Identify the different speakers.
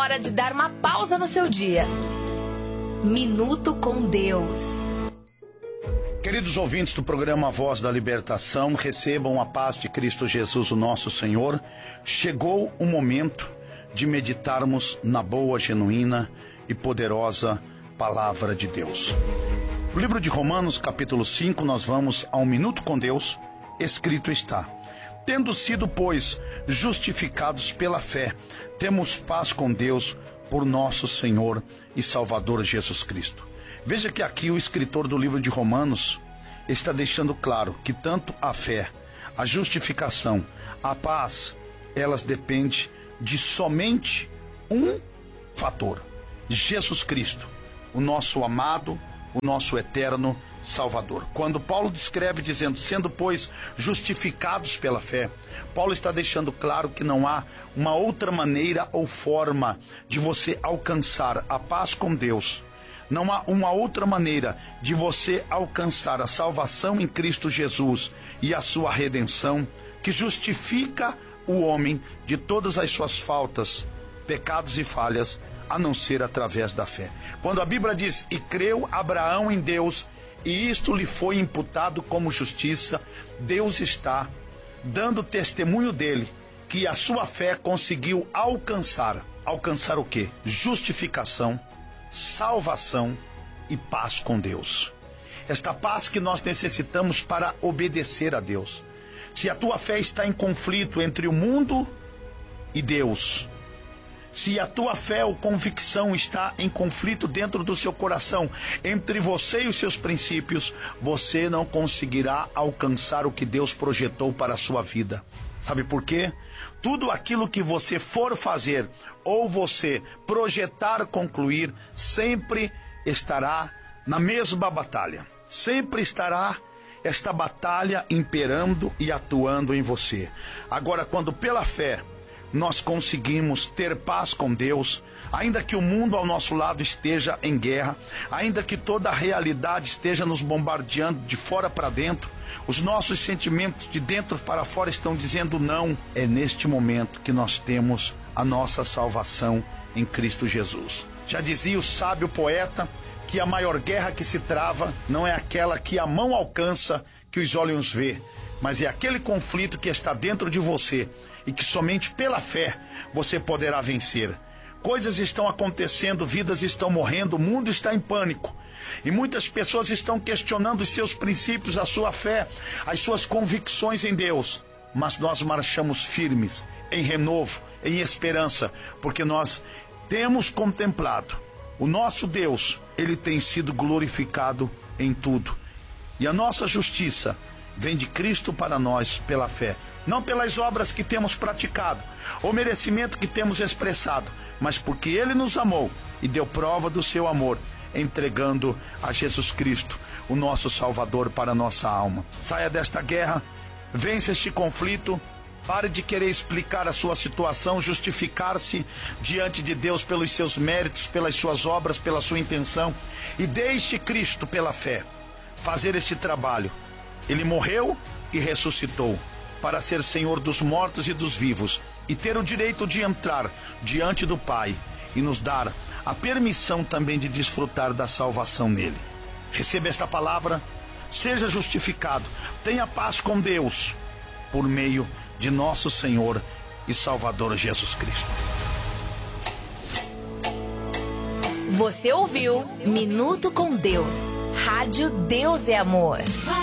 Speaker 1: hora de dar uma pausa no seu dia. Minuto com Deus.
Speaker 2: Queridos ouvintes do programa Voz da Libertação, recebam a paz de Cristo Jesus, o nosso Senhor. Chegou o momento de meditarmos na boa, genuína e poderosa Palavra de Deus. No livro de Romanos, capítulo 5, nós vamos ao Minuto com Deus. Escrito está: tendo sido, pois, justificados pela fé, temos paz com Deus por nosso Senhor e Salvador Jesus Cristo. Veja que aqui o escritor do livro de Romanos está deixando claro que tanto a fé, a justificação, a paz, elas dependem de somente um fator: Jesus Cristo, o nosso amado, o nosso eterno Salvador. Quando Paulo descreve dizendo, sendo, pois, justificados pela fé, Paulo está deixando claro que não há uma outra maneira ou forma de você alcançar a paz com Deus. Não há uma outra maneira de você alcançar a salvação em Cristo Jesus e a sua redenção, que justifica o homem de todas as suas faltas, pecados e falhas, a não ser através da fé. Quando a Bíblia diz, e creu Abraão em Deus, e isto lhe foi imputado como justiça, Deus está dando testemunho dele, que a sua fé conseguiu alcançar o quê? Justificação, salvação e paz com Deus. Esta paz que nós necessitamos para obedecer a Deus. Se a tua fé está em conflito entre o mundo e Deus, se a tua fé ou convicção está em conflito dentro do seu coração, entre você e os seus princípios, você não conseguirá alcançar o que Deus projetou para a sua vida. Sabe por quê? Tudo aquilo que você for fazer ou você projetar concluir, sempre estará na mesma batalha. Sempre estará esta batalha imperando e atuando em você. Agora, quando pela fé nós conseguimos ter paz com Deus, ainda que o mundo ao nosso lado esteja em guerra, ainda que toda a realidade esteja nos bombardeando de fora para dentro, os nossos sentimentos de dentro para fora estão dizendo não. É neste momento que nós temos a nossa salvação em Cristo Jesus. Já dizia o sábio poeta que a maior guerra que se trava não é aquela que a mão alcança, que os olhos vê, mas é aquele conflito que está dentro de você e que somente pela fé você poderá vencer. Coisas estão acontecendo, vidas estão morrendo, o mundo está em pânico. E muitas pessoas estão questionando os seus princípios, a sua fé, as suas convicções em Deus. Mas nós marchamos firmes, em renovo, em esperança, porque nós temos contemplado o nosso Deus. Ele tem sido glorificado em tudo. E a nossa justiça vem de Cristo para nós pela fé, não pelas obras que temos praticado, ou merecimento que temos expressado, mas porque Ele nos amou e deu prova do seu amor, entregando a Jesus Cristo, o nosso Salvador, para a nossa alma. Saia desta guerra, vença este conflito, pare de querer explicar a sua situação, justificar-se diante de Deus pelos seus méritos, pelas suas obras, pela sua intenção, e deixe Cristo pela fé fazer este trabalho. Ele morreu e ressuscitou para ser Senhor dos mortos e dos vivos e ter o direito de entrar diante do Pai e nos dar a permissão também de desfrutar da salvação nele. Receba esta palavra, seja justificado, tenha paz com Deus por meio de nosso Senhor e Salvador Jesus Cristo.
Speaker 1: Você ouviu Minuto com Deus. Rádio Deus é Amor.